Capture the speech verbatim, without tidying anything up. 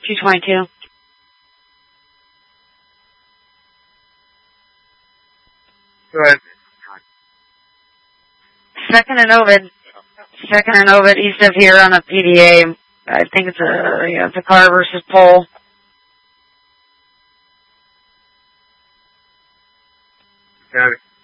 two twenty-two. Go ahead. Second and Ovid. Second and Ovid, east of here on a P D A. I think it's a, yeah, it's a car versus pole. Got it.